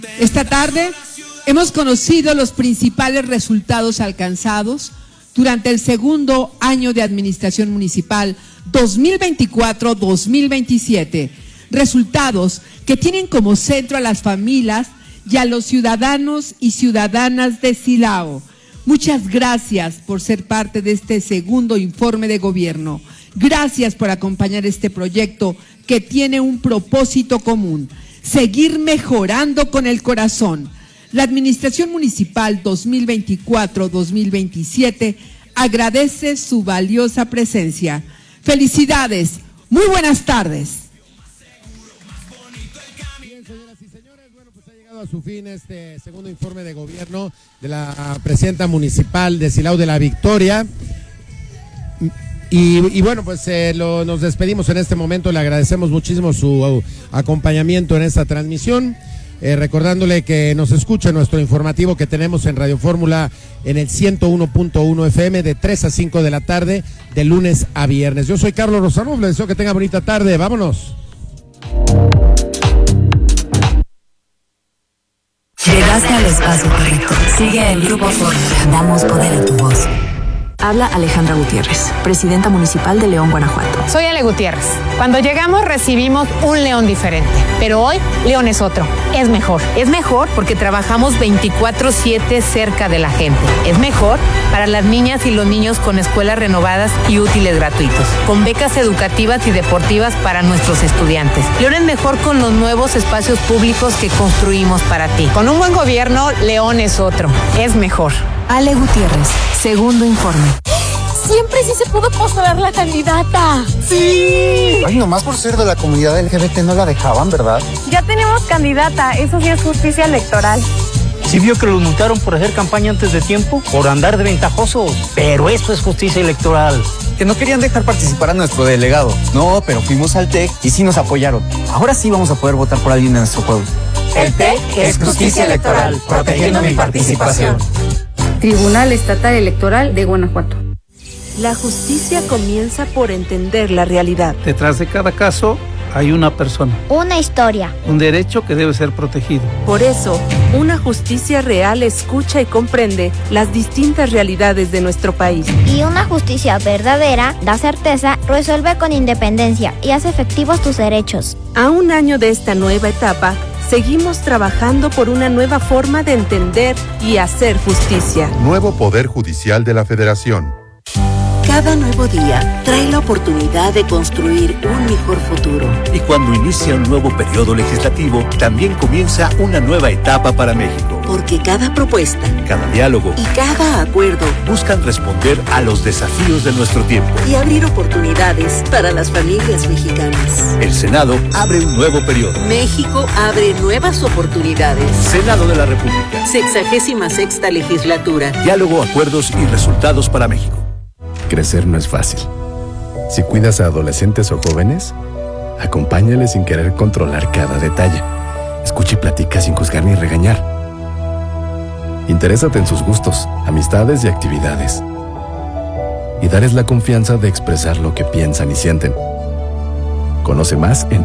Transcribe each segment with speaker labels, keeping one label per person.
Speaker 1: Esta tarde hemos conocido los principales resultados alcanzados durante el segundo año de administración municipal 2024-2027. Resultados que tienen como centro a las familias y a los ciudadanos y ciudadanas de Silao. Muchas gracias por ser parte de este segundo informe de gobierno. Gracias por acompañar este proyecto que tiene un propósito común: seguir mejorando con el corazón. La Administración Municipal 2024-2027 agradece su valiosa presencia. Felicidades, muy buenas tardes.
Speaker 2: Bien, señoras y señores, bueno, pues ha llegado a su fin este segundo informe de gobierno de la presidenta municipal de Silao de la Victoria. Y bueno, pues nos despedimos en este momento, le agradecemos muchísimo su acompañamiento en esta transmisión, recordándole que nos escucha en nuestro informativo que tenemos en Radio Fórmula en el 101.1 FM de 3 a 5 de la tarde, de lunes a viernes. Yo soy Carlos Rosano, les deseo que tenga bonita tarde, vámonos.
Speaker 3: Llegaste al espacio correcto. Sigue el Grupo Fórmula. Damos poder a tu voz. Habla Alejandra Gutiérrez, presidenta municipal de León, Guanajuato.
Speaker 4: Soy Ale Gutiérrez. Cuando llegamos recibimos un León diferente, pero hoy León es otro. Es mejor. Es mejor porque trabajamos 24/7 cerca de la gente. Es mejor para las niñas y los niños con escuelas renovadas y útiles gratuitos, con becas educativas y deportivas para nuestros estudiantes. León es mejor con los nuevos espacios públicos que construimos para ti. Con un buen gobierno, León es otro. Es mejor.
Speaker 3: Ale Gutiérrez, segundo informe.
Speaker 5: Siempre sí se pudo postular la candidata.
Speaker 6: ¡Sí! Ay, nomás por ser de la comunidad LGBT no la dejaban, ¿verdad?
Speaker 5: Ya tenemos candidata, eso sí es justicia electoral.
Speaker 7: ¿Sí vio que los multaron por hacer campaña antes de tiempo? Por andar de ventajosos. Pero esto es justicia electoral.
Speaker 6: Que no querían dejar participar a nuestro delegado. No, pero fuimos al TEC y sí nos apoyaron. Ahora sí vamos a poder votar por alguien de nuestro pueblo.
Speaker 7: El TEC es justicia electoral, protegiendo mi participación.
Speaker 8: Tribunal Estatal Electoral de Guanajuato.
Speaker 9: La justicia comienza por entender la realidad.
Speaker 10: Detrás de cada caso hay una persona.
Speaker 11: Una historia.
Speaker 10: Un derecho que debe ser protegido.
Speaker 9: Por eso, una justicia real escucha y comprende las distintas realidades de nuestro país.
Speaker 11: Y una justicia verdadera da certeza, resuelve con independencia y hace efectivos tus derechos.
Speaker 9: A un año de esta nueva etapa, seguimos trabajando por una nueva forma de entender y hacer justicia.
Speaker 12: Nuevo Poder Judicial de la Federación.
Speaker 13: Cada nuevo día trae la oportunidad de construir un mejor futuro.
Speaker 14: Y cuando inicia un nuevo periodo legislativo, también comienza una nueva etapa para México.
Speaker 13: Porque cada propuesta,
Speaker 14: cada diálogo
Speaker 13: y cada acuerdo
Speaker 14: buscan responder a los desafíos de nuestro tiempo
Speaker 13: y abrir oportunidades para las familias mexicanas.
Speaker 14: El Senado abre un nuevo periodo.
Speaker 13: México abre nuevas oportunidades.
Speaker 14: Senado de la República.
Speaker 13: 66ª legislatura.
Speaker 14: Diálogo, acuerdos y resultados para México.
Speaker 15: Crecer no es fácil. Si cuidas a adolescentes o jóvenes, acompáñales sin querer controlar cada detalle. Escucha y platica sin juzgar ni regañar. Interésate en sus gustos, amistades y actividades. Y darles la confianza de expresar lo que piensan y sienten. Conoce más en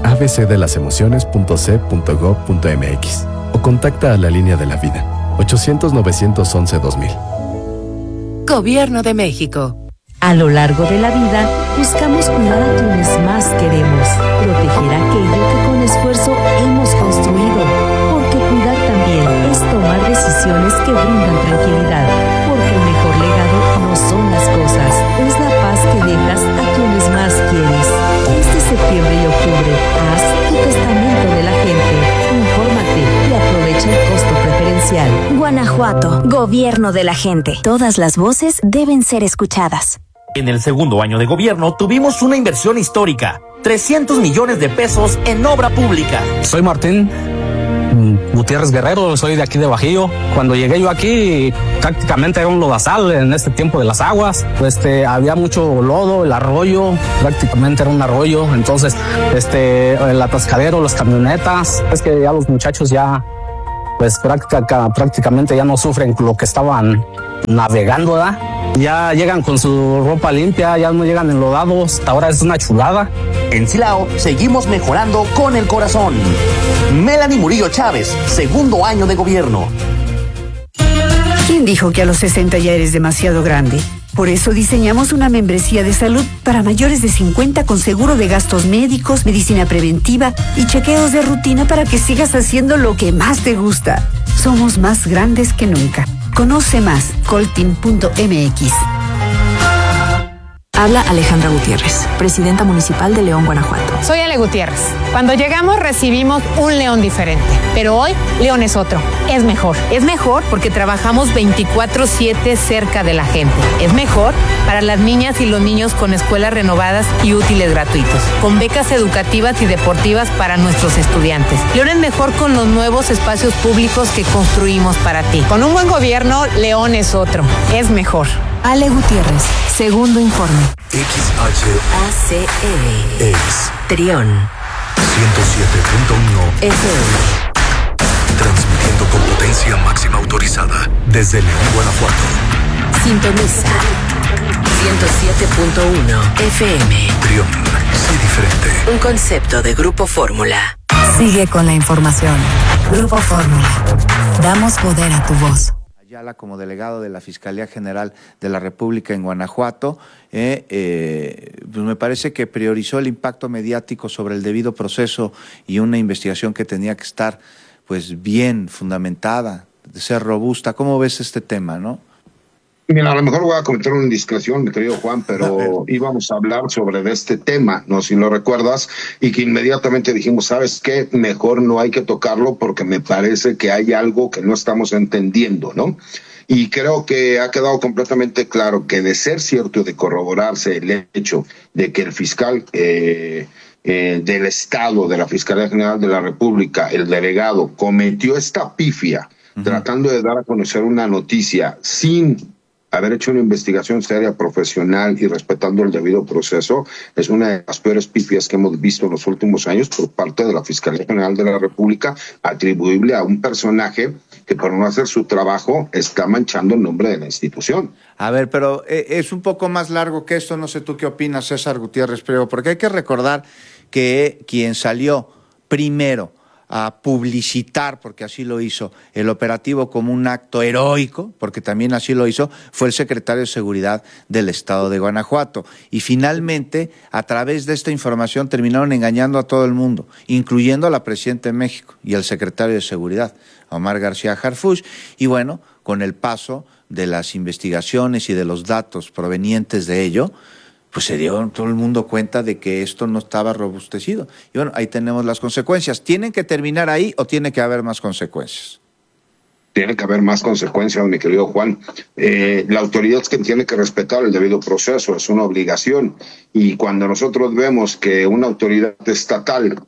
Speaker 15: abcdelasemociones.c.gov.mx o contacta a la Línea de la Vida, 800-911-2000.
Speaker 3: Gobierno de México.
Speaker 16: A lo largo de la vida, buscamos cuidar a quienes más queremos, proteger aquello que con esfuerzo hemos construido, porque cuidar también es tomar decisiones que brindan tranquilidad, porque el mejor legado no son las cosas, es la paz que dejas a quienes más quieres. Este septiembre y octubre, haz tu testamento de la gente, infórmate y aprovecha el costo preferencial.
Speaker 3: Guanajuato, gobierno de la gente. Todas las voces deben ser escuchadas.
Speaker 17: En el segundo año de gobierno tuvimos una inversión histórica, 300 millones de pesos en obra pública.
Speaker 18: Soy Martín Gutiérrez Guerrero, soy de aquí de Bajío. Cuando llegué yo aquí, prácticamente era un lodazal en este tiempo de las aguas. Había mucho lodo, el arroyo, prácticamente era un arroyo. Entonces, el atascadero, las camionetas, es que ya los muchachos ya pues prácticamente ya no sufren lo que estaban navegando, ¿verdad? Ya llegan con su ropa limpia, ya no llegan enlodados, ahora es una chulada.
Speaker 17: En Silao seguimos mejorando con el corazón. Melanie Murillo Chávez, segundo año de gobierno.
Speaker 19: ¿Quién dijo que a los 60 ya eres demasiado grande? Por eso diseñamos una membresía de salud para mayores de 50 con seguro de gastos médicos, medicina preventiva y chequeos de rutina para que sigas haciendo lo que más te gusta. Somos más grandes que nunca. Conoce más, coltin.mx.
Speaker 3: Habla Alejandra Gutiérrez, presidenta municipal de León, Guanajuato.
Speaker 4: Soy Ale Gutiérrez. Cuando llegamos recibimos un León diferente, pero hoy León es otro. Es mejor. Es mejor porque trabajamos 24/7 cerca de la gente. Es mejor para las niñas y los niños con escuelas renovadas y útiles gratuitos, con becas educativas y deportivas para nuestros estudiantes. León es mejor con los nuevos espacios públicos que construimos para ti. Con un buen gobierno, León es otro. Es mejor.
Speaker 3: Ale Gutiérrez, segundo informe.
Speaker 20: XHACL
Speaker 3: es Trión
Speaker 20: 107.1
Speaker 3: FM.
Speaker 20: Transmitiendo con potencia máxima autorizada desde León, Guanajuato.
Speaker 3: Sintoniza 107.1 FM.
Speaker 20: Trión, sé diferente.
Speaker 3: Un concepto de Grupo Fórmula. Sigue con la información. Grupo Fórmula. Damos poder a tu voz.
Speaker 21: Ayala, como delegado de la Fiscalía General de la República en Guanajuato, pues me parece que priorizó el impacto mediático sobre el debido proceso y una investigación que tenía que estar pues bien fundamentada, de ser robusta. ¿Cómo ves este tema, no?
Speaker 22: Mira, a lo mejor voy a cometer una indiscreción, mi querido Juan, pero íbamos a hablar sobre este tema, no sé si lo recuerdas, y que inmediatamente dijimos, ¿sabes qué? Mejor no hay que tocarlo porque me parece que hay algo que no estamos entendiendo, ¿no? Y creo que ha quedado completamente claro que de ser cierto, de corroborarse el hecho de que el fiscal del Estado, de la Fiscalía General de la República, el delegado, cometió esta pifia, tratando de dar a conocer una noticia sin haber hecho una investigación seria, profesional y respetando el debido proceso, es una de las peores pifias que hemos visto en los últimos años por parte de la Fiscalía General de la República, atribuible a un personaje que por no hacer su trabajo está manchando el nombre de la institución.
Speaker 21: A ver, pero es un poco más largo que esto, no sé tú qué opinas, César Gutiérrez Priego, porque hay que recordar que quien salió primero a publicitar, porque así lo hizo, el operativo como un acto heroico, porque también así lo hizo, fue el secretario de Seguridad del Estado de Guanajuato. Y finalmente, a través de esta información, terminaron engañando a todo el mundo, incluyendo a la Presidenta de México y al secretario de Seguridad, Omar García Harfuch. Y bueno, con el paso de las investigaciones y de los datos provenientes de ello, pues se dio todo el mundo cuenta de que esto no estaba robustecido. Y bueno, ahí tenemos las consecuencias. ¿Tienen que terminar ahí o tiene que haber más consecuencias?
Speaker 22: Tiene que haber más consecuencias, mi querido Juan. La autoridad es quien tiene que respetar el debido proceso, es una obligación. Y cuando nosotros vemos que una autoridad estatal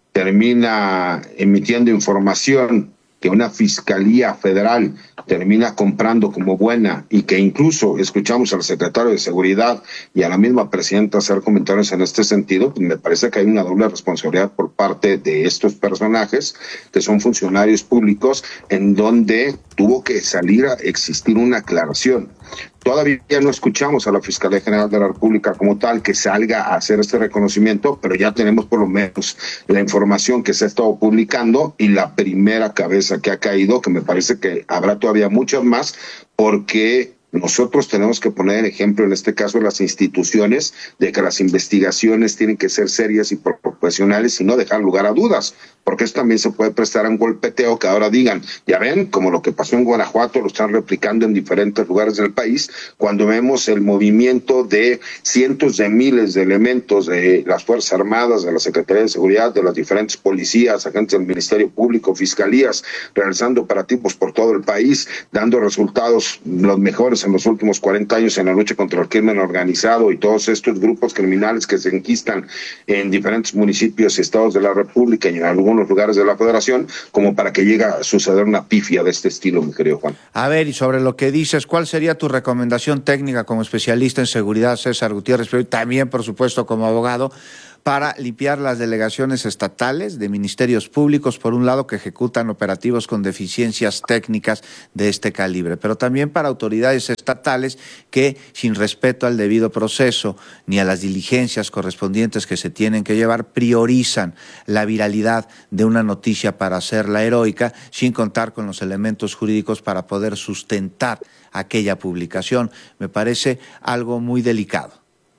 Speaker 22: termina emitiendo información que una fiscalía federal termina comprando como buena y que incluso escuchamos al secretario de Seguridad y a la misma presidenta hacer comentarios en este sentido, pues me parece que hay una doble responsabilidad por parte de estos personajes que son funcionarios públicos en donde tuvo que salir a existir una aclaración. Todavía no escuchamos a la Fiscalía General de la República como tal que salga a hacer este reconocimiento, pero ya tenemos por lo menos la información que se ha estado publicando y la primera cabeza que ha caído, que me parece que habrá todavía muchas más, porque nosotros tenemos que poner ejemplo, en este caso, las instituciones, de que las investigaciones tienen que ser serias y profesionales y no dejar lugar a dudas, porque eso también se puede prestar a un golpeteo que ahora digan, ya ven, como lo que pasó en Guanajuato, lo están replicando en diferentes lugares del país, cuando vemos el movimiento de cientos de miles de elementos de las Fuerzas Armadas, de la Secretaría de Seguridad, de las diferentes policías, agentes del Ministerio Público, fiscalías, realizando operativos por todo el país, dando resultados los mejores en los últimos 40 años en la lucha contra el crimen organizado y todos estos grupos criminales que se enquistan en diferentes municipios y estados de la República y en algunos lugares de la Federación, como para que llegue a suceder una pifia de este estilo, mi querido Juan.
Speaker 21: A ver, y sobre lo que dices, ¿cuál sería tu recomendación técnica como especialista en seguridad, César Gutiérrez, pero también, por supuesto, como abogado? para limpiar las delegaciones estatales de ministerios públicos, por un lado, que ejecutan operativos con deficiencias técnicas de este calibre, pero también para autoridades estatales que, sin respeto al debido proceso ni a las diligencias correspondientes que se tienen que llevar, priorizan la viralidad de una noticia para hacerla heroica, sin contar con los elementos jurídicos para poder sustentar aquella publicación. Me parece algo muy delicado.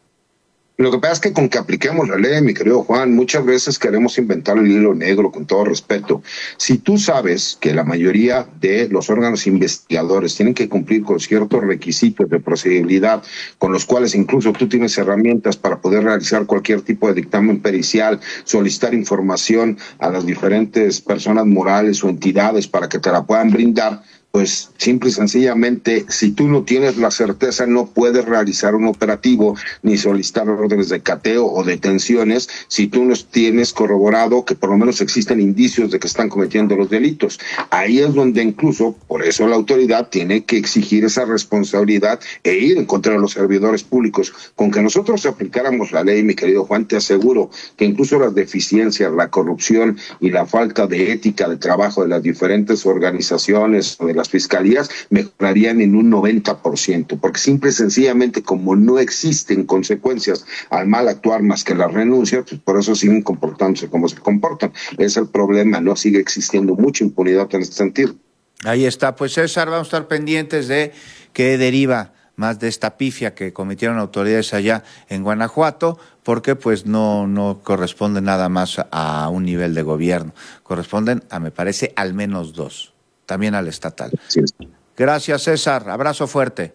Speaker 22: Lo que pasa es que con que apliquemos la ley, mi querido Juan, muchas veces queremos inventar el hilo negro, con todo respeto. Si tú sabes que la mayoría de los órganos investigadores tienen que cumplir con ciertos requisitos de procedibilidad, con los cuales incluso tú tienes herramientas para poder realizar cualquier tipo de dictamen pericial, solicitar información a las diferentes personas morales o entidades para que te la puedan brindar, pues simple y sencillamente, si tú no tienes la certeza, no puedes realizar un operativo ni solicitar órdenes de cateo o detenciones si tú no tienes corroborado que por lo menos existen indicios de que están cometiendo los delitos. Ahí es donde incluso, por eso la autoridad tiene que exigir esa responsabilidad e ir en contra de los servidores públicos. Con que nosotros aplicáramos la ley, mi querido Juan, te aseguro que incluso las deficiencias, la corrupción y la falta de ética de trabajo de las diferentes organizaciones o de las fiscalías mejorarían en un 90%, porque simple y sencillamente, como no existen consecuencias al mal actuar más que la renuncia, pues por eso siguen comportándose como se comportan. Es el problema, no sigue existiendo mucha impunidad en este sentido.
Speaker 21: Ahí está, pues César, vamos a estar pendientes de qué deriva más de esta pifia que cometieron autoridades allá en Guanajuato, porque pues no corresponde nada más a un nivel de gobierno, corresponden a, me parece, al menos dos. También al estatal. Sí. Gracias, César. Abrazo fuerte.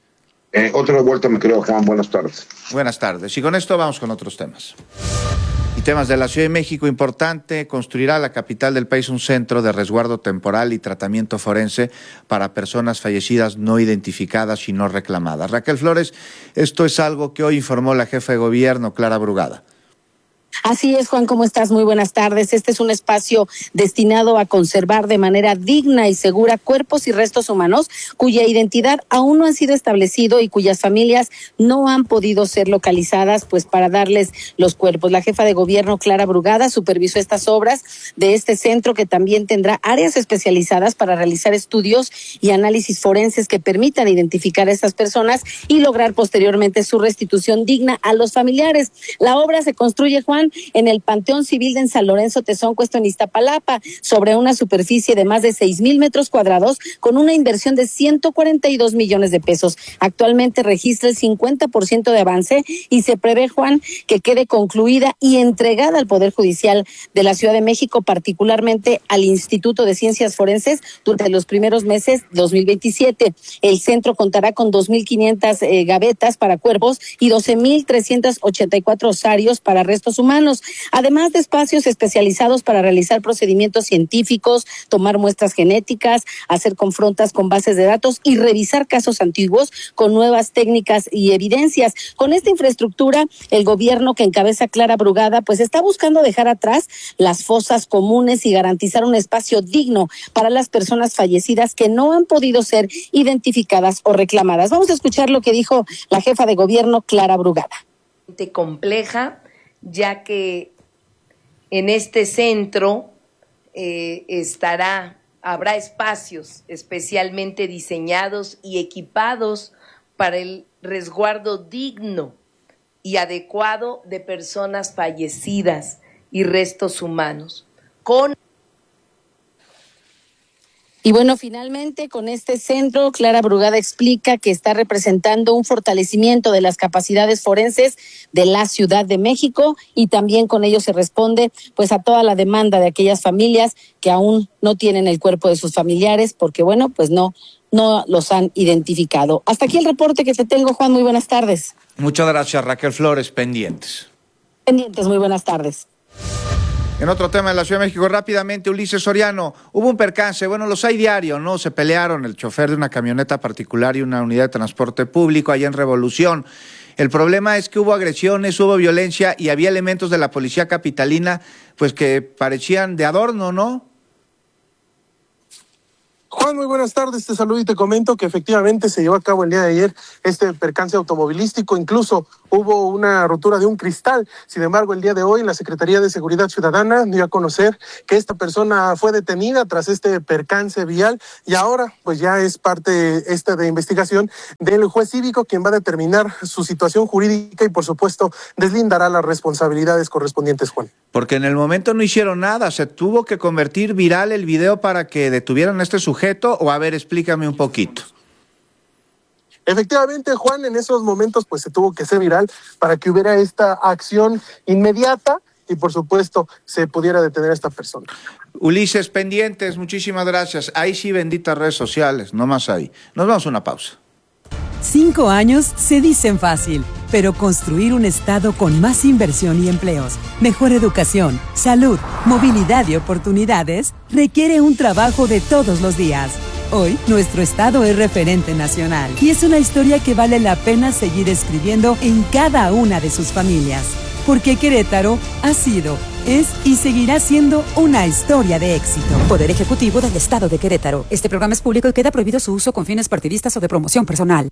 Speaker 22: Otra vuelta, me creo, Juan. Buenas tardes.
Speaker 21: Buenas tardes. Y con esto vamos con otros temas. Y temas de la Ciudad de México, importante, construirá la capital del país un centro de resguardo temporal y tratamiento forense para personas fallecidas no identificadas y no reclamadas. Raquel Flores, esto es algo que hoy informó la jefa de gobierno, Clara Brugada.
Speaker 1: Así es, Juan, ¿cómo estás? Muy buenas tardes. Este es un espacio destinado a conservar de manera digna y segura cuerpos y restos humanos cuya identidad aún no han sido establecido y cuyas familias no han podido ser localizadas, pues para darles los cuerpos. La jefa de gobierno, Clara Brugada, supervisó estas obras de este centro, que también tendrá áreas especializadas para realizar estudios y análisis forenses que permitan identificar a estas personas y lograr posteriormente su restitución digna a los familiares. La obra se construye, Juan, en el Panteón Civil de San Lorenzo Tezonco, esto en Iztapalapa, sobre una superficie de más de 6,000 metros cuadrados, con una inversión de 142 millones de pesos. Actualmente registra el 50% de avance y se prevé, Juan, que quede concluida y entregada al Poder Judicial de la Ciudad de México, particularmente al Instituto de Ciencias Forenses, durante los primeros meses de 2027. El centro contará con 2,500 gavetas para cuerpos y 12,384 osarios para restos humanos, además de espacios especializados para realizar procedimientos científicos, tomar muestras genéticas, hacer confrontas con bases de datos y revisar casos antiguos con nuevas técnicas y evidencias. Con esta infraestructura, el gobierno que encabeza Clara Brugada, pues está buscando dejar atrás las fosas comunes y garantizar un espacio digno para las personas fallecidas que no han podido ser identificadas o reclamadas. Vamos a escuchar lo que dijo la jefa de gobierno, Clara Brugada.
Speaker 2: Compleja, ya que en este centro habrá espacios especialmente diseñados y equipados para el resguardo digno y adecuado de personas fallecidas y restos humanos.
Speaker 1: Y bueno, finalmente con este centro, Clara Brugada explica que está representando un fortalecimiento de las capacidades forenses de la Ciudad de México, y también con ello se responde pues a toda la demanda de aquellas familias que aún no tienen el cuerpo de sus familiares porque bueno, pues no los han identificado. Hasta aquí el reporte que te tengo, Juan. Muy buenas tardes.
Speaker 21: Muchas gracias, Raquel Flores. Pendientes,
Speaker 1: muy buenas tardes.
Speaker 21: En otro tema de la Ciudad de México, rápidamente, Ulises Soriano, hubo un percance, bueno, los hay diario, ¿no? Se pelearon el chofer de una camioneta particular y una unidad de transporte público allá en Revolución. El problema es que hubo agresiones, hubo violencia y había elementos de la policía capitalina, pues que parecían de adorno, ¿no?
Speaker 1: Juan,
Speaker 5: Juan, muy buenas tardes, te saludo y te comento que efectivamente se llevó a cabo el día de ayer este percance automovilístico, incluso hubo una rotura de un cristal. Sin embargo, el día de hoy la Secretaría de Seguridad Ciudadana dio a conocer que esta persona fue detenida tras este percance vial y ahora pues ya es parte de investigación del juez cívico, quien va a determinar su situación jurídica y por supuesto deslindará las responsabilidades correspondientes, Juan.
Speaker 21: Porque en el momento no hicieron nada, se tuvo que convertir viral el video para que detuvieran a este sujeto, o a ver, explícame un poquito.
Speaker 5: Efectivamente, Juan, en esos momentos pues se tuvo que hacer viral para que hubiera esta acción inmediata y por supuesto se pudiera detener a esta persona.
Speaker 21: Ulises, pendientes, muchísimas gracias. Ahí sí, benditas redes sociales, no más ahí. Nos vamos a una pausa.
Speaker 6: 5 años se dicen fácil, pero construir un estado con más inversión y empleos, mejor educación, salud, movilidad y oportunidades requiere un trabajo de todos los días. Hoy, nuestro estado es referente nacional y es una historia que vale la pena seguir escribiendo en cada una de sus familias. Porque Querétaro ha sido, es y seguirá siendo una historia de éxito.
Speaker 23: Poder Ejecutivo del Estado de Querétaro. Este programa es público y queda prohibido su uso con fines partidistas o de promoción personal.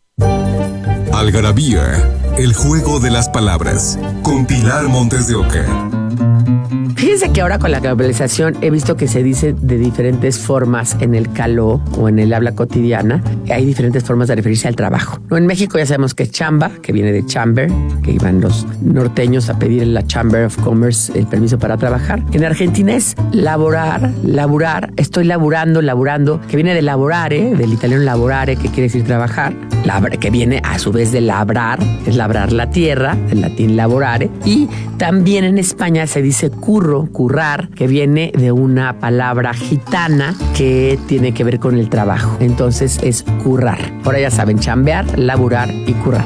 Speaker 20: Algarabía, el juego de las palabras, con Pilar Montes de Oca.
Speaker 24: Fíjense que ahora con la globalización he visto que se dice de diferentes formas en el caló o en el habla cotidiana. Hay diferentes formas de referirse al trabajo. En México ya sabemos que es chamba, que viene de chamber, que iban los norteños a pedir en la Chamber of Commerce el permiso para trabajar. En Argentina es laborar, estoy laburando, que viene de lavorare, del italiano lavorare, que quiere decir trabajar, que viene a su vez de labrar, es labrar la tierra, del latín lavorare, y también en España se dice currar, que viene de una palabra gitana que tiene que ver con el trabajo. Entonces es currar. Ahora ya saben, chambear, laburar y currar.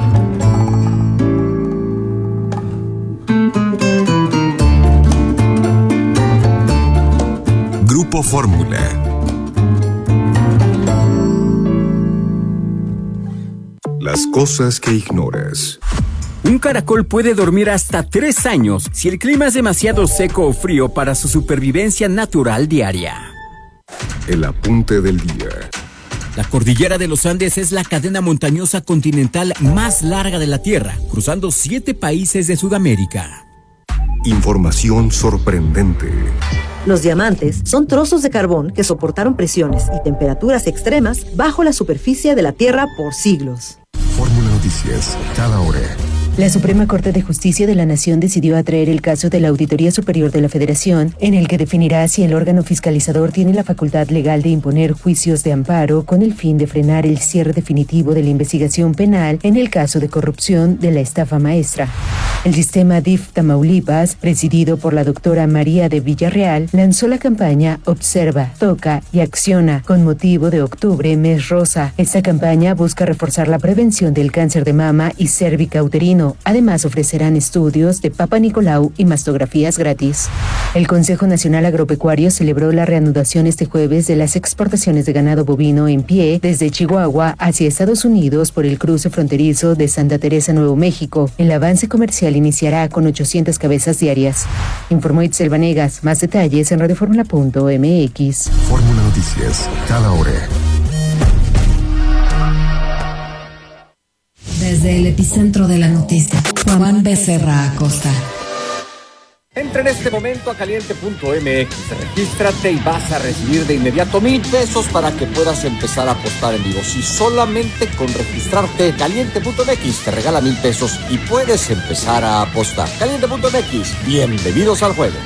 Speaker 20: Grupo Fórmula. Las cosas que ignoras.
Speaker 25: Un caracol puede dormir hasta 3 años si el clima es demasiado seco o frío para su supervivencia natural diaria.
Speaker 20: El apunte del día.
Speaker 25: La cordillera de los Andes es la cadena montañosa continental más larga de la Tierra, cruzando 7 países de Sudamérica.
Speaker 20: Información sorprendente.
Speaker 26: Los diamantes son trozos de carbón que soportaron presiones y temperaturas extremas bajo la superficie de la Tierra por siglos.
Speaker 20: Fórmula Noticias, cada hora.
Speaker 27: La Suprema Corte de Justicia de la Nación decidió atraer el caso de la Auditoría Superior de la Federación, en el que definirá si el órgano fiscalizador tiene la facultad legal de imponer juicios de amparo con el fin de frenar el cierre definitivo de la investigación penal en el caso de corrupción de la estafa maestra. El sistema DIF Tamaulipas, presidido por la doctora María de Villarreal, lanzó la campaña Observa, Toca y Acciona con motivo de Octubre, Mes Rosa. Esta campaña busca reforzar la prevención del cáncer de mama y cérvica-uterino. Además, ofrecerán estudios de Papa Nicolau y mastografías gratis. El Consejo Nacional Agropecuario celebró la reanudación este jueves de las exportaciones de ganado bovino en pie desde Chihuahua hacia Estados Unidos por el cruce fronterizo de Santa Teresa, Nuevo México. El avance comercial iniciará con 800 cabezas diarias. Informó Itzel Vanegas. Más detalles en radioformula.mx.
Speaker 20: Fórmula Noticias, cada hora.
Speaker 28: Desde el epicentro de la noticia, Juan Becerra Acosta.
Speaker 29: Entra en este momento a caliente.mx, regístrate y vas a recibir de inmediato 1,000 pesos para que puedas empezar a apostar en vivo. Si solamente con registrarte, caliente.mx te regala 1,000 pesos y puedes empezar a apostar. Caliente.mx, bienvenidos al juego.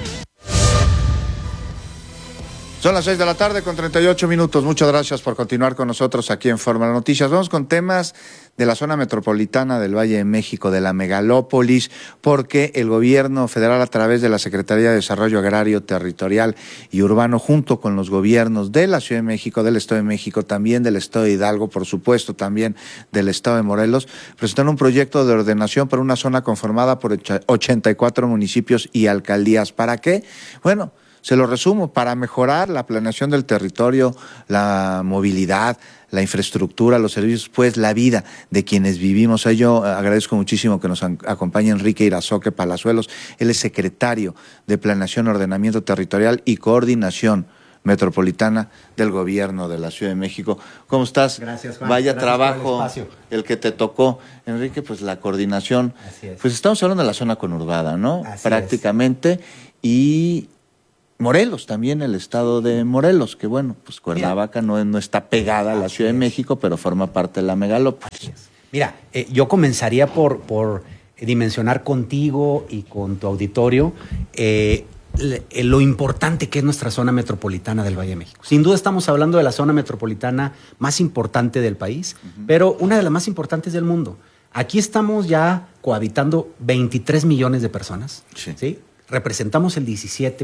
Speaker 21: Son las 6 de la tarde con 38 minutos. Muchas gracias por continuar con nosotros aquí en Fórmula Noticias. Vamos con temas de la zona metropolitana del Valle de México, de la megalópolis, porque el gobierno federal, a través de la Secretaría de Desarrollo Agrario, Territorial y Urbano, junto con los gobiernos de la Ciudad de México, del Estado de México, también del Estado de Hidalgo, por supuesto, también del Estado de Morelos, presentaron un proyecto de ordenación para una zona conformada por 84 municipios y alcaldías. ¿Para qué? Bueno, se lo resumo, para mejorar la planeación del territorio, la movilidad, la infraestructura, los servicios, pues la vida de quienes vivimos. Yo agradezco muchísimo que nos acompañe Enrique Irazoque Palazuelos. Él es secretario de Planeación, Ordenamiento Territorial y Coordinación Metropolitana del Gobierno de la Ciudad de México. ¿Cómo estás?
Speaker 7: Gracias, Juan.
Speaker 21: Vaya
Speaker 7: Gracias
Speaker 21: trabajo el que te tocó, Enrique, pues la coordinación.
Speaker 7: Así es.
Speaker 21: Pues estamos hablando de la zona conurbada, ¿no?
Speaker 7: Así
Speaker 21: prácticamente. Y Morelos, también el estado de Morelos, que bueno, pues Cuernavaca no está pegada a la Ciudad de México, pero forma parte de la megalópolis.
Speaker 7: Mira, yo comenzaría por dimensionar contigo y con tu auditorio lo importante que es nuestra zona metropolitana del Valle de México. Sin duda estamos hablando de la zona metropolitana más importante del país, pero una de las más importantes del mundo. Aquí estamos ya cohabitando 23 millones de personas, ¿sí? Representamos el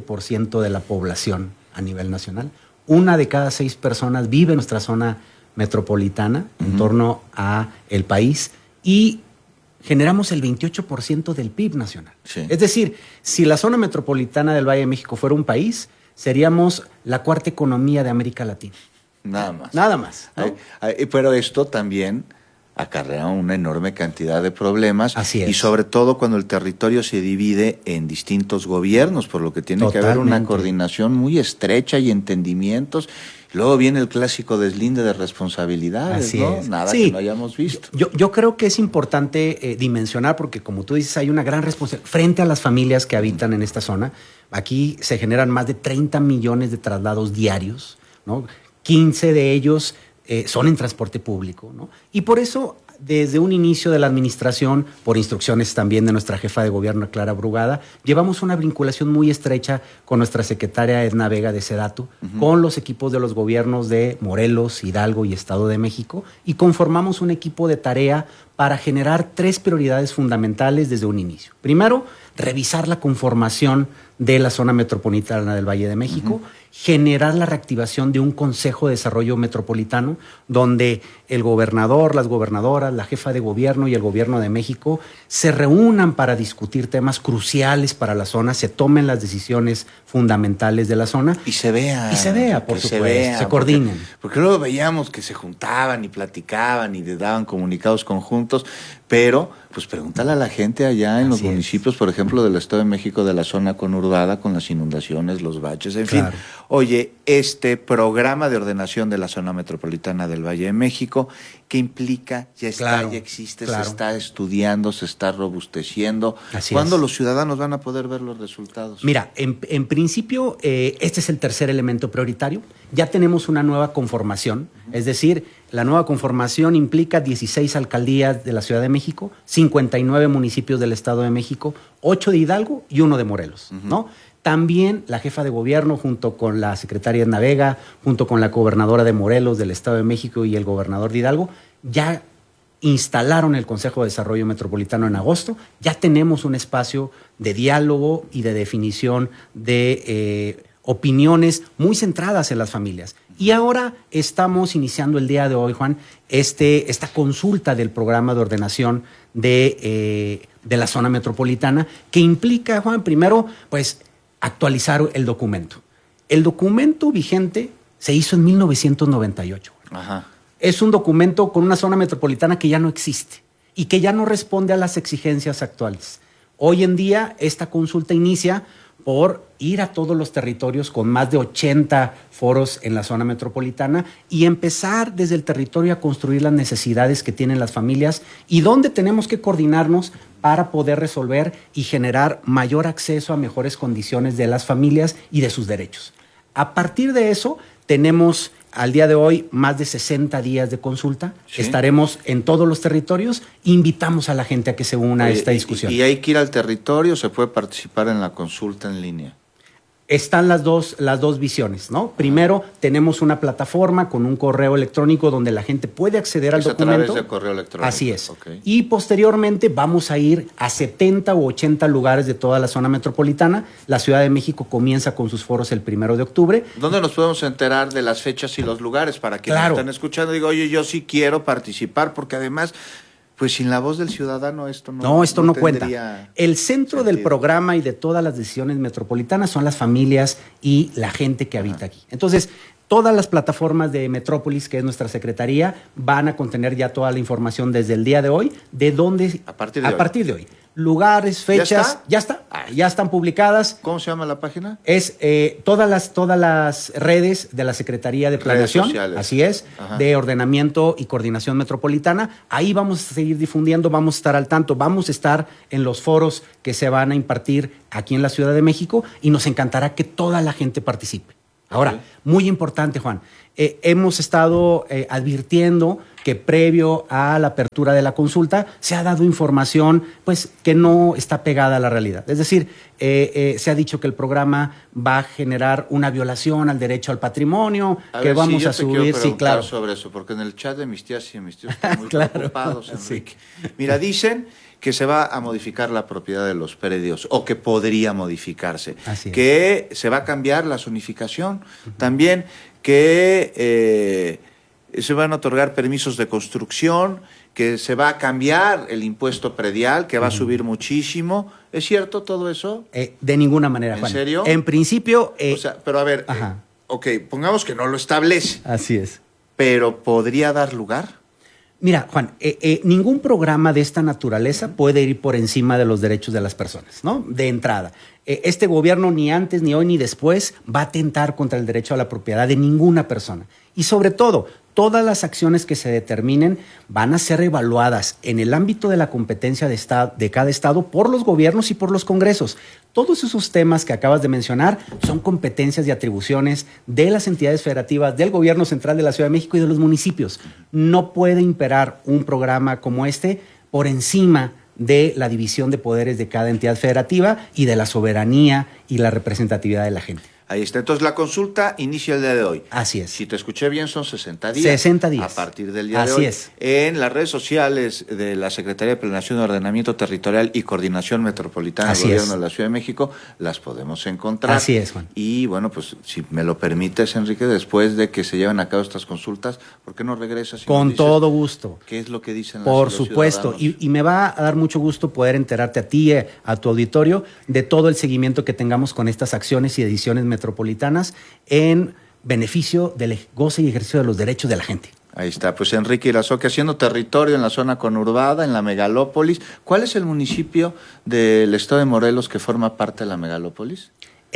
Speaker 7: 17% de la población a nivel nacional. 1 de cada 6 personas vive en nuestra zona metropolitana, en torno a el país, y generamos el 28% del PIB nacional. Sí. Es decir, si la zona metropolitana del Valle de México fuera un país, seríamos la 4ª economía de América Latina.
Speaker 21: Nada más.
Speaker 7: Nada más, ¿no?
Speaker 21: Pero esto también acarrea una enorme cantidad de problemas.
Speaker 7: Así es.
Speaker 21: Y sobre todo cuando el territorio se divide en distintos gobiernos, por lo que tiene que haber una coordinación muy estrecha y entendimientos. Luego viene el clásico deslinde de responsabilidades,
Speaker 7: Así
Speaker 21: ¿no?
Speaker 7: es.
Speaker 21: Nada
Speaker 7: Sí.
Speaker 21: que no hayamos visto.
Speaker 7: Yo creo que es importante dimensionar, porque como tú dices, hay una gran responsabilidad frente a las familias que habitan en esta zona. Aquí se generan más de 30 millones de traslados diarios, ¿no? 15 de ellos son en transporte público, ¿no? Y por eso, desde un inicio de la administración, por instrucciones también de nuestra jefa de gobierno, Clara Brugada, llevamos una vinculación muy estrecha con nuestra secretaria Edna Vega de Sedatu, con los equipos de los gobiernos de Morelos, Hidalgo y Estado de México, y conformamos un equipo de tarea para generar 3 prioridades fundamentales desde un inicio. Primero, revisar la conformación de la zona metropolitana del Valle de México, generar la reactivación de un Consejo de Desarrollo Metropolitano, donde el gobernador, las gobernadoras, la jefa de gobierno y el gobierno de México se reúnan para discutir temas cruciales para la zona, se tomen las decisiones fundamentales de la zona.
Speaker 21: Y se vea.
Speaker 7: Por supuesto, se coordinen.
Speaker 21: Porque luego veíamos que se juntaban y platicaban y daban comunicados conjuntos, pero pues pregúntale a la gente allá en los municipios, por ejemplo, del Estado de México, de la zona conurbada, con las inundaciones, los baches, en fin. Oye, este programa de ordenación de la zona metropolitana del Valle de México, ¿qué implica? Ya está, ya existe, se está estudiando, se está robusteciendo. ¿Cuándo los ciudadanos van a poder ver los resultados?
Speaker 7: Mira, en principio, este es el tercer elemento prioritario. Ya tenemos una nueva conformación, es decir, la nueva conformación implica 16 alcaldías de la Ciudad de México, 59 municipios del Estado de México, 8 de Hidalgo y 1 de Morelos, ¿no? También la jefa de gobierno, junto con la secretaria Edna Vega, junto con la gobernadora de Morelos, del Estado de México, y el gobernador de Hidalgo, ya instalaron el Consejo de Desarrollo Metropolitano en agosto. Ya tenemos un espacio de diálogo y de definición de opiniones muy centradas en las familias. Y ahora estamos iniciando el día de hoy, Juan, esta consulta del programa de ordenación de la zona metropolitana, que implica, Juan, primero, pues, actualizar el documento. El documento vigente se hizo en 1998.
Speaker 21: Ajá.
Speaker 7: Es un documento con una zona metropolitana que ya no existe y que ya no responde a las exigencias actuales. Hoy en día, esta consulta inicia por ir a todos los territorios con más de 80 foros en la zona metropolitana y empezar desde el territorio a construir las necesidades que tienen las familias y dónde tenemos que coordinarnos para poder resolver y generar mayor acceso a mejores condiciones de las familias y de sus derechos. A partir de eso, tenemos al día de hoy más de 60 días de consulta. ¿Sí? Estaremos en todos los territorios. Invitamos a la gente a que se una a esta discusión.
Speaker 21: ¿Y hay que ir al territorio o se puede participar en la consulta en línea?
Speaker 7: Están las dos visiones, ¿no? Primero, tenemos una plataforma con un correo electrónico donde la gente puede acceder al documento.
Speaker 21: A través de correo electrónico.
Speaker 7: Así es.
Speaker 21: Okay.
Speaker 7: Y posteriormente vamos a ir a 70 u 80 lugares de toda la zona metropolitana. La Ciudad de México comienza con sus foros el 1 de octubre.
Speaker 21: ¿Dónde nos podemos enterar de las fechas y los lugares para quienes están escuchando? Digo, oye, yo sí quiero participar porque además, pues sin la voz del ciudadano esto no
Speaker 7: cuenta. El centro del programa y de todas las decisiones metropolitanas son las familias y la gente que habita aquí. Entonces, Todas las plataformas de Metrópolis, que es nuestra secretaría, van a contener ya toda la información desde el día de hoy, de dónde, a partir de hoy. Lugares, fechas, ya están publicadas.
Speaker 21: ¿Cómo se llama la página?
Speaker 7: Es todas las redes de la Secretaría de Planeación, así es, de Ordenamiento y Coordinación Metropolitana. Ahí vamos a seguir difundiendo, vamos a estar al tanto, vamos a estar en los foros que se van a impartir aquí en la Ciudad de México y nos encantará que toda la gente participe. Ahora, muy importante, Juan, hemos estado advirtiendo que previo a la apertura de la consulta se ha dado información pues que no está pegada a la realidad. Es decir, se ha dicho que el programa va a generar una violación al derecho al patrimonio, que vamos a subir, sí, claro.
Speaker 21: Sobre eso, porque en el chat de mis tías y mis tíos están muy preocupados, Enrique. Sí. Mira, dicen que se va a modificar la propiedad de los predios, o que podría modificarse, que se va a cambiar la zonificación, también que se van a otorgar permisos de construcción, que se va a cambiar el impuesto predial, que va a subir muchísimo. ¿Es cierto todo eso?
Speaker 7: De ninguna manera,
Speaker 21: ¿En
Speaker 7: Juan.
Speaker 21: serio?
Speaker 7: En principio...
Speaker 21: o sea, pero a ver, ok, pongamos que no lo establece.
Speaker 7: Así es.
Speaker 21: ¿Pero podría dar lugar?
Speaker 7: Mira, Juan, ningún programa de esta naturaleza puede ir por encima de los derechos de las personas, ¿no? De entrada. Este gobierno ni antes, ni hoy, ni después va a atentar contra el derecho a la propiedad de ninguna persona. Y sobre todo, todas las acciones que se determinen van a ser evaluadas en el ámbito de la competencia de cada estado por los gobiernos y por los congresos. Todos esos temas que acabas de mencionar son competencias y atribuciones de las entidades federativas, del gobierno central de la Ciudad de México y de los municipios. No puede imperar un programa como este por encima de la división de poderes de cada entidad federativa y de la soberanía y la representatividad de la gente.
Speaker 21: Ahí está. Entonces, la consulta inicia el día de hoy.
Speaker 7: Así es.
Speaker 21: Si te escuché bien, son 60 días.
Speaker 7: 60 días.
Speaker 21: A partir del día de hoy.
Speaker 7: Así es.
Speaker 21: En las redes sociales de la Secretaría de Planeación, Ordenamiento Territorial y Coordinación Metropolitana del Gobierno de la Ciudad de México, las podemos encontrar.
Speaker 7: Así es, Juan.
Speaker 21: Y, bueno, pues, si me lo permites, Enrique, después de que se lleven a cabo estas consultas, ¿por qué no regresas?
Speaker 7: Con todo gusto.
Speaker 21: ¿Qué es lo que dicen
Speaker 7: Por supuesto. Y me va a dar mucho gusto poder enterarte a ti, a tu auditorio, de todo el seguimiento que tengamos con estas acciones y ediciones metropolitanas en beneficio del goce y ejercicio de los derechos de la gente.
Speaker 21: Ahí está, pues Enrique Irazoque haciendo territorio en la zona conurbada, en la megalópolis. ¿Cuál es el municipio del estado de Morelos que forma parte de la megalópolis?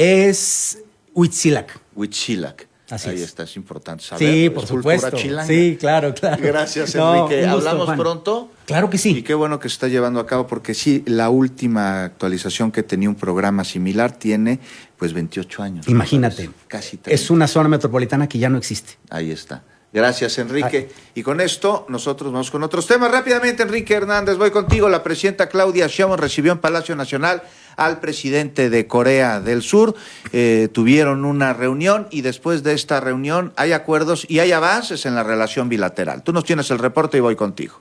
Speaker 7: Es Huitzilac.
Speaker 21: Huitzilac.
Speaker 7: Así
Speaker 21: Ahí
Speaker 7: es.
Speaker 21: está, es importante saber.
Speaker 7: Sí, por supuesto. Sí, claro.
Speaker 21: Gracias, Enrique.
Speaker 7: No, gusto,
Speaker 21: ¿Hablamos
Speaker 7: Juan.
Speaker 21: pronto?
Speaker 7: Claro que sí.
Speaker 21: Y qué bueno que se está llevando a cabo, porque sí, la última actualización que tenía un programa similar tiene, pues, 28 años.
Speaker 7: Imagínate.
Speaker 21: Casi 30.
Speaker 7: Es una zona metropolitana que ya no existe.
Speaker 21: Ahí está. Gracias, Enrique. Y con esto, nosotros vamos con otros temas. Rápidamente, Enrique Hernández, voy contigo. La presidenta Claudia Sheinbaum recibió en Palacio Nacional al presidente de Corea del Sur. Tuvieron una reunión y después de esta reunión hay acuerdos y hay avances en la relación bilateral. Tú nos tienes el reporte y voy contigo.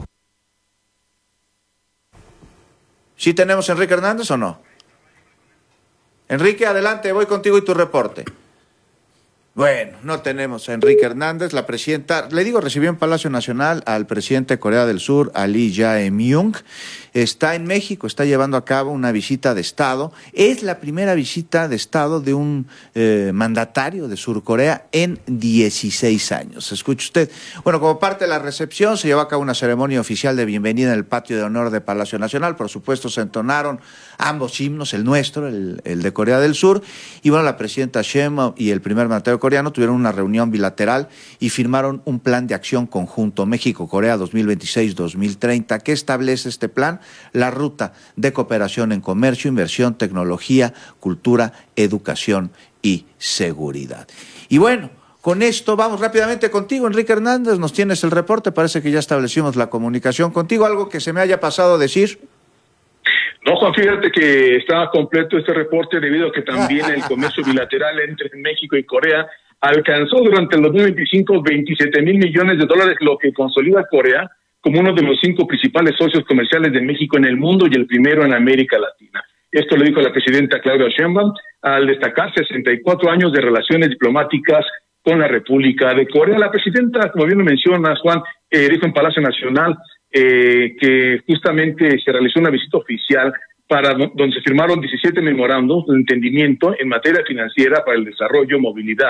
Speaker 21: ¿Sí tenemos a Enrique Hernández o no? Enrique, adelante, voy contigo y tu reporte. Bueno, no tenemos a Enrique Hernández. La presidenta, le digo, recibió en Palacio Nacional al presidente de Corea del Sur, Lee Jae-myung. Está en México, está llevando a cabo una visita de Estado. Es la primera visita de Estado de un mandatario de Surcorea en 16 años. Escuche usted. Bueno, como parte de la recepción se llevó a cabo una ceremonia oficial de bienvenida en el patio de honor de Palacio Nacional. Por supuesto, se entonaron ambos himnos, el nuestro, el de Corea del Sur. Y bueno, la presidenta Sheinbaum y el primer mandatario coreano tuvieron una reunión bilateral y firmaron un plan de acción conjunto México-Corea 2026-2030. ¿Qué establece este plan? La ruta de cooperación en comercio, inversión, tecnología, cultura, educación y seguridad. Y bueno, con esto vamos rápidamente contigo, Enrique Hernández, nos tienes el reporte, parece que ya establecimos la comunicación contigo. ¿Algo que se me haya pasado a decir?
Speaker 8: No, Juan, fíjate que está completo este reporte debido a que también el comercio bilateral entre México y Corea alcanzó durante el 2025 $27,000 millones, lo que consolida a Corea como uno de los 5 principales socios comerciales de México en el mundo y el primero en América Latina. Esto lo dijo la presidenta Claudia Sheinbaum al destacar 64 años de relaciones diplomáticas con la República de Corea. La presidenta, como bien lo mencionas, Juan, dijo en Palacio Nacional que justamente se realizó una visita oficial donde se firmaron 17 memorandos de entendimiento en materia financiera para el desarrollo, movilidad,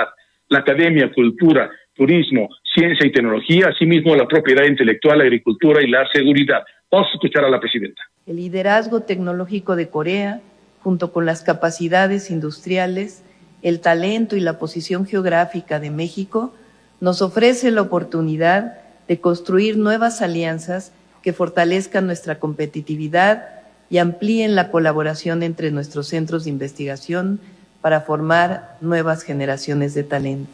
Speaker 8: la academia, cultura, turismo, ciencia y tecnología, asimismo la propiedad intelectual, la agricultura y la seguridad. Vamos a escuchar a la presidenta.
Speaker 9: El liderazgo tecnológico de Corea, junto con las capacidades industriales, el talento y la posición geográfica de México, nos ofrece la oportunidad de construir nuevas alianzas que fortalezcan nuestra competitividad y amplíen la colaboración entre nuestros centros de investigación para formar nuevas generaciones de talento.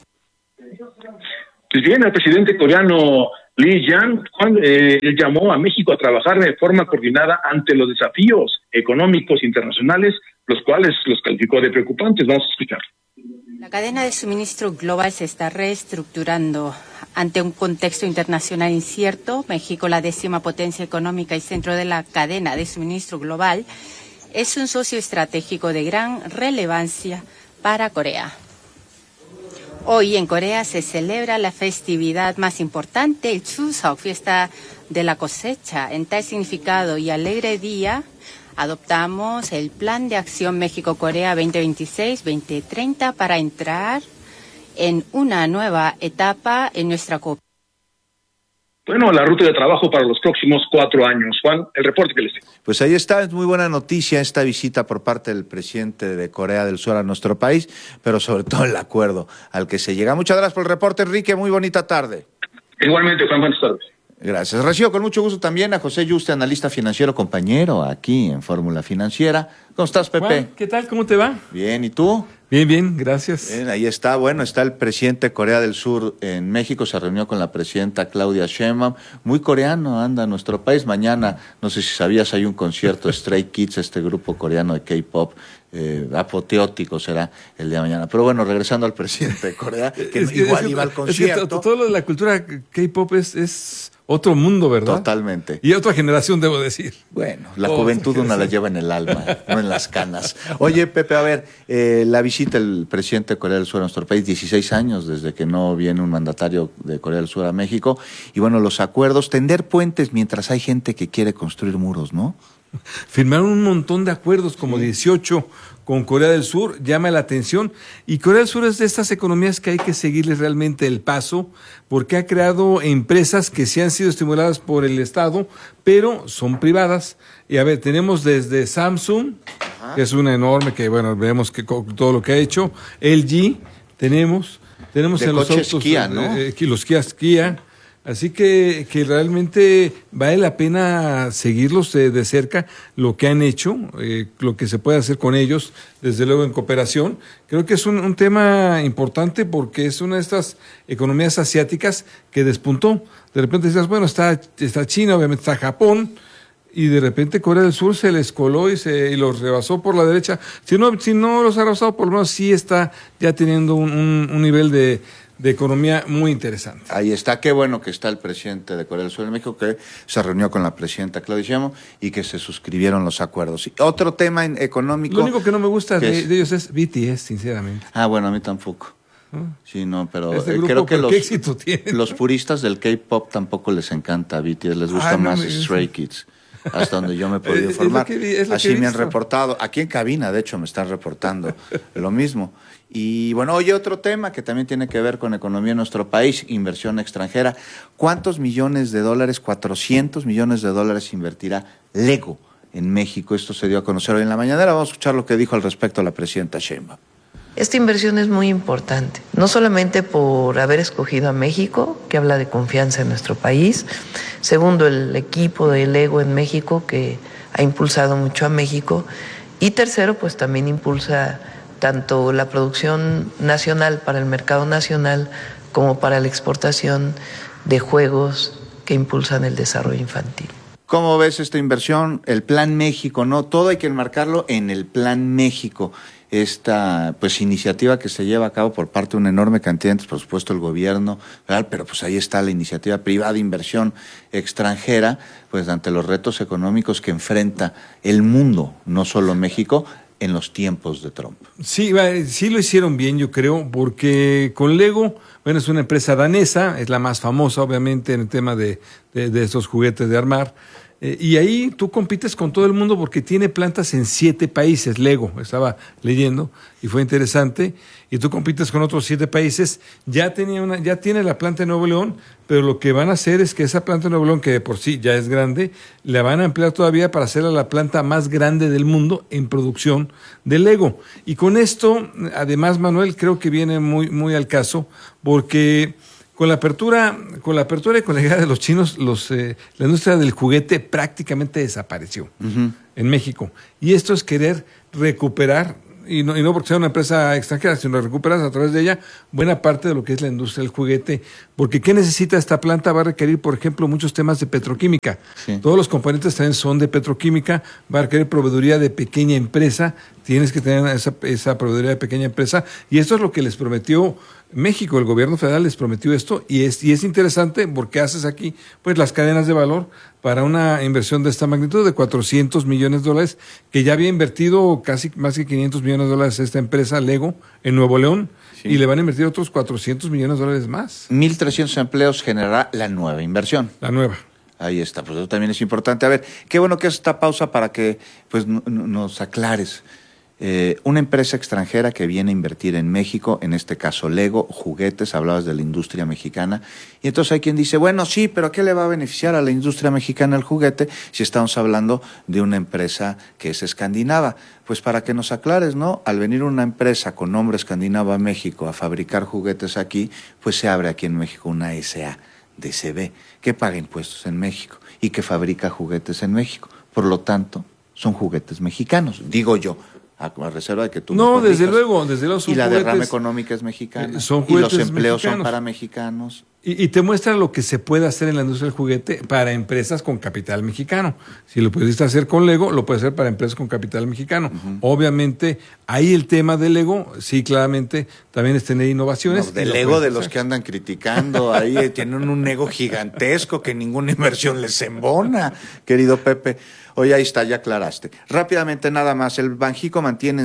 Speaker 8: Pues bien, el presidente coreano Lee Jae-myung llamó a México a trabajar de forma coordinada ante los desafíos económicos internacionales, los cuales los calificó de preocupantes. Vamos a escuchar.
Speaker 10: La cadena de suministro global se está reestructurando ante un contexto internacional incierto. México, la 10ª potencia económica y centro de la cadena de suministro global, es un socio estratégico de gran relevancia para Corea. Hoy en Corea se celebra la festividad más importante, el Chuseok, fiesta de la cosecha. En tal significado y alegre día, adoptamos el Plan de Acción México-Corea 2026-2030 para entrar en una nueva etapa en nuestra cooperación.
Speaker 8: Bueno, la ruta de trabajo para los próximos 4 años. Juan, el reporte que les tengo.
Speaker 21: Pues ahí está, es muy buena noticia esta visita por parte del presidente de Corea del Sur a nuestro país, pero sobre todo el acuerdo al que se llega. Muchas gracias por el reporte, Enrique, muy bonita tarde.
Speaker 8: Igualmente, Juan, buenas tardes.
Speaker 21: Gracias. Recibo con mucho gusto también a José Yuste, analista financiero, compañero aquí en Fórmula Financiera. ¿Cómo estás, Pepe?
Speaker 11: Juan, ¿qué tal? ¿Cómo te va?
Speaker 21: Bien, ¿y tú?
Speaker 11: Bien, bien, gracias.
Speaker 21: Bien, ahí está, bueno, está el presidente de Corea del Sur en México, se reunió con la presidenta Claudia Sheinbaum, muy coreano anda nuestro país, mañana, no sé si sabías, hay un concierto Stray Kids, este grupo coreano de K-pop, apoteótico será el día de mañana. Pero bueno, regresando al presidente de Corea, que igual iba al concierto.
Speaker 11: Todo lo de la cultura K-pop es otro mundo, ¿verdad?
Speaker 21: Totalmente.
Speaker 11: Y otra generación, debo decir.
Speaker 21: Bueno, la juventud una la lleva en el alma, no en las canas. Oye, Pepe, a ver, la visita del presidente de Corea del Sur a nuestro país, 16 años desde que no viene un mandatario de Corea del Sur a México, y bueno, los acuerdos, tender puentes mientras hay gente que quiere construir muros, ¿no?
Speaker 11: Firmaron un montón de acuerdos, como 18 con Corea del Sur, llama la atención. Y Corea del Sur es de estas economías que hay que seguirles realmente el paso, porque ha creado empresas que sí han sido estimuladas por el Estado, pero son privadas. Y a ver, tenemos desde Samsung, que es una enorme, que bueno, vemos que todo lo que ha hecho, LG, tenemos
Speaker 21: de
Speaker 11: en los autos
Speaker 21: Kia, ¿no?
Speaker 11: Los Kia. Así que realmente vale la pena seguirlos de cerca, lo que han hecho, lo que se puede hacer con ellos, desde luego en cooperación. Creo que es un tema importante porque es una de estas economías asiáticas que despuntó. De repente decías, bueno, está China, obviamente está Japón, y de repente Corea del Sur se les coló y los rebasó por la derecha. Si no los ha rebasado, por lo menos sí está ya teniendo un nivel de economía muy interesante.
Speaker 21: Ahí está, qué bueno que está el presidente de Corea del Sur en México, que se reunió con la presidenta Claudia Sheinbaum y que se suscribieron los acuerdos. Y otro tema económico.
Speaker 11: Lo único que no me gusta de ellos es BTS, sinceramente.
Speaker 21: Ah, bueno, a mí tampoco. Sí, no, pero
Speaker 11: grupo,
Speaker 21: creo que
Speaker 11: ¿qué éxito tiene?
Speaker 21: Los puristas del K-pop tampoco les encanta BTS, les gusta más Stray Kids. Hasta donde yo me he podido informar. Así me han reportado. Aquí en cabina, de hecho, me están reportando lo mismo. Y bueno, oye, otro tema que también tiene que ver con economía en nuestro país, inversión extranjera. ¿Cuántos millones de dólares? 400 millones de dólares invertirá Lego en México. Esto se dio a conocer hoy en la mañanera. Vamos a escuchar lo que dijo al respecto la presidenta Sheinbaum.
Speaker 9: Esta inversión es muy importante, no solamente por haber escogido a México, que habla de confianza en nuestro país. Segundo, el equipo de Lego en México, que ha impulsado mucho a México. Y tercero, pues también impulsa tanto la producción nacional para el mercado nacional como para la exportación de juegos que impulsan el desarrollo infantil.
Speaker 21: ¿Cómo ves esta inversión? El Plan México, ¿no? Todo hay que enmarcarlo en el Plan México. Esta iniciativa que se lleva a cabo por parte de una enorme cantidad de entes, por supuesto el gobierno, ¿verdad? Pero pues ahí está la iniciativa privada de inversión extranjera, pues ante los retos económicos que enfrenta el mundo, no solo México, en los tiempos de Trump.
Speaker 11: Sí lo hicieron bien, yo creo, porque con Lego, bueno, es una empresa danesa, es la más famosa obviamente en el tema de estos juguetes de armar, Y ahí tú compites con todo el mundo porque tiene plantas en 7 países, Lego, estaba leyendo y fue interesante, y tú compites con otros 7 países, ya tiene la planta de Nuevo León, pero lo que van a hacer es que esa planta de Nuevo León, que de por sí ya es grande, la van a emplear todavía para hacerla la planta más grande del mundo en producción de Lego. Y con esto, además, Manuel, creo que viene muy, muy al caso, porque con la apertura y con la llegada de los chinos, la industria del juguete prácticamente desapareció en México. Y esto es querer recuperar, y no porque sea una empresa extranjera, sino recuperar a través de ella buena parte de lo que es la industria del juguete. Porque ¿qué necesita esta planta? Va a requerir, por ejemplo, muchos temas de petroquímica. Sí. Todos los componentes también son de petroquímica, va a requerir proveeduría de pequeña empresa, tienes que tener esa proveeduría de pequeña empresa, y esto es lo que les prometió México, el gobierno federal les prometió esto, y es interesante porque haces aquí pues las cadenas de valor para una inversión de esta magnitud de $400 millones, que ya había invertido casi más de $500 millones esta empresa Lego en Nuevo León, sí, y le van a invertir otros $400 millones más.
Speaker 21: 1,300 empleos generará la nueva inversión.
Speaker 11: La nueva.
Speaker 21: Ahí está, pues eso también es importante. A ver, qué bueno que es esta pausa para que pues nos aclares. Una empresa extranjera que viene a invertir en México, en este caso Lego, juguetes, hablabas de la industria mexicana, y entonces hay quien dice, bueno, sí, pero ¿a qué le va a beneficiar a la industria mexicana el juguete si estamos hablando de una empresa que es escandinava? Pues para que nos aclares, ¿no? Al venir una empresa con nombre escandinavo a México a fabricar juguetes aquí, pues se abre aquí en México una SADCB, que paga impuestos en México y que fabrica juguetes en México. Por lo tanto, son juguetes mexicanos, digo yo, a reserva de que tú
Speaker 11: no, desde luego son
Speaker 21: y la
Speaker 11: juguetes,
Speaker 21: derrama económica es mexicana,
Speaker 11: son
Speaker 21: y los empleos
Speaker 11: mexicanos.
Speaker 21: son para mexicanos.
Speaker 11: Y te muestra lo que se puede hacer en la industria del juguete para empresas con capital mexicano. Si lo pudiste hacer con Lego, lo puedes hacer para empresas con capital mexicano. Obviamente, ahí el tema de Lego, sí, claramente, también es tener innovaciones.
Speaker 21: No, del Lego de los que andan criticando, ahí tienen un ego gigantesco que ninguna inversión les embona, querido Pepe. Oye, ahí está, ya aclaraste. Rápidamente, nada más, el Banjico mantiene en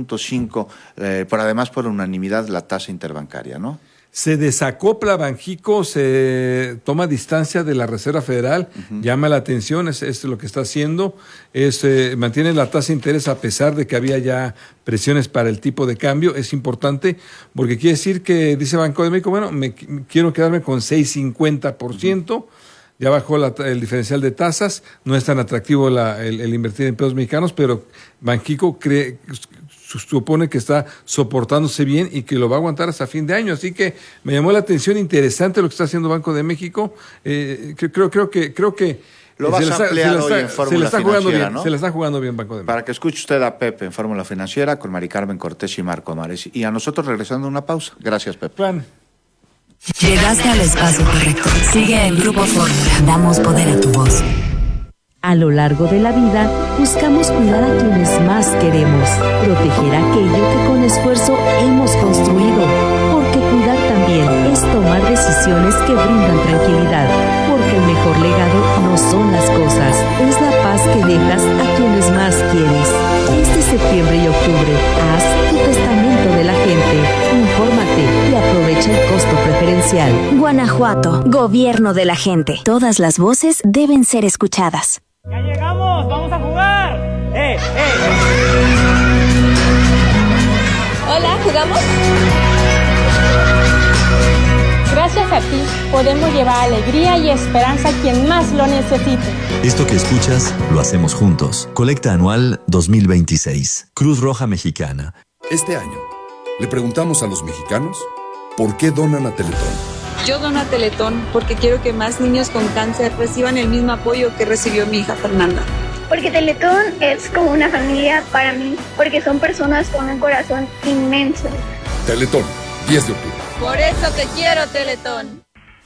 Speaker 21: 6.5, por unanimidad, la tasa interbancaria, ¿no?
Speaker 11: Se desacopla Banjico, se toma distancia de la Reserva Federal, llama la atención, es lo que está haciendo, mantiene la tasa de interés a pesar de que había ya presiones para el tipo de cambio. Es importante porque quiere decir que, dice Banco de México, bueno, quiero quedarme con 6.50%, ya bajó el diferencial de tasas, no es tan atractivo el invertir en pesos mexicanos, pero Banjico supone que está soportándose bien y que lo va a aguantar hasta fin de año. Así que me llamó la atención, interesante lo que está haciendo Banco de México. Creo que
Speaker 21: lo vas a ampliar hoy en Fórmula Financiera, ¿no?
Speaker 11: Se la está jugando bien Banco de México.
Speaker 21: Para que escuche usted a Pepe en Fórmula Financiera con Mari Carmen Cortés y Marco Amares. Y a nosotros regresando a una pausa. Gracias, Pepe.
Speaker 11: Plan.
Speaker 3: Llegaste al espacio correcto. Sigue el Grupo Fórmula. Damos poder a tu voz.
Speaker 26: A lo largo de la vida, buscamos cuidar a quienes más queremos, proteger aquello que con esfuerzo hemos construido, porque cuidar también es tomar decisiones que brindan tranquilidad, porque el mejor legado no son las cosas, es la paz que dejas a quienes más quieres. Este septiembre y octubre, haz tu testamento de la gente, infórmate y aprovecha el costo preferencial.
Speaker 4: Guanajuato, gobierno de la gente. Todas las voces deben ser escuchadas.
Speaker 12: ¡Ya llegamos! ¡Vamos a jugar!
Speaker 13: Hola, ¿jugamos? Gracias a ti, podemos llevar alegría y esperanza a quien más lo necesite.
Speaker 14: Esto que escuchas, lo hacemos juntos. Colecta Anual 2026. Cruz Roja Mexicana.
Speaker 15: Este año, le preguntamos a los mexicanos ¿por qué donan a Teletón?
Speaker 16: Yo dono a Teletón porque quiero que más niños con cáncer reciban el mismo apoyo que recibió mi hija Fernanda.
Speaker 17: Porque Teletón es como una familia para mí, porque son personas con un corazón inmenso.
Speaker 15: Teletón, 10 de octubre.
Speaker 16: Por eso te quiero, Teletón.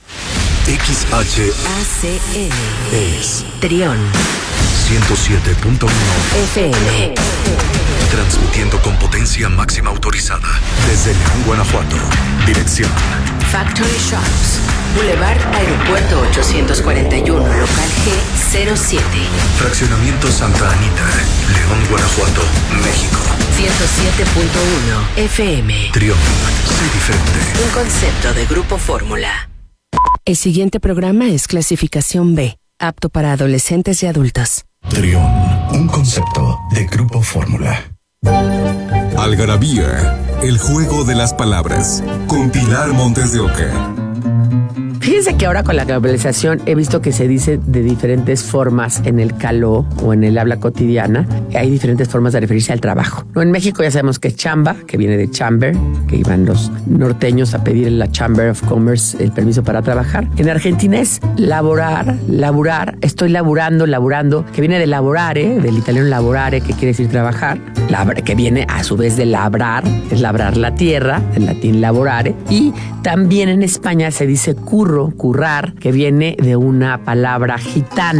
Speaker 20: XHACN
Speaker 3: es Trión
Speaker 20: 107.1
Speaker 3: FM.
Speaker 20: Transmitiendo con potencia máxima autorizada desde León, Guanajuato. Dirección
Speaker 3: Factory Shops, Boulevard Aeropuerto 841, local G07.
Speaker 20: Fraccionamiento Santa Anita, León, Guanajuato, México.
Speaker 3: 107.1 FM.
Speaker 20: Trión, sé diferente.
Speaker 3: Un concepto de Grupo Fórmula. El siguiente programa es clasificación B,
Speaker 1: apto para adolescentes y adultos.
Speaker 20: Trión, un concepto de Grupo Fórmula. Algarabía, el juego de las palabras, con Pilar Montes de Oca.
Speaker 2: Fíjense que ahora con la globalización he visto que se dice de diferentes formas en el caló o en el habla cotidiana. Hay diferentes formas de referirse al trabajo. No, en México ya sabemos que es chamba, que viene de chamber, que iban los norteños a pedir en la Chamber of Commerce el permiso para trabajar. En Argentina es laburar, estoy laburando, que viene de lavorare, del italiano lavorare, que quiere decir trabajar, que viene a su vez de labrar, es labrar la tierra, en latín lavorare, y también en España se dice currar, que viene de una palabra gitana